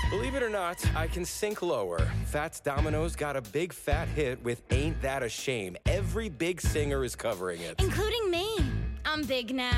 Believe it or not, I can sink lower. Fats Domino's got a big fat hit with Ain't That a Shame. Every big singer is covering it. Including me. I'm big now.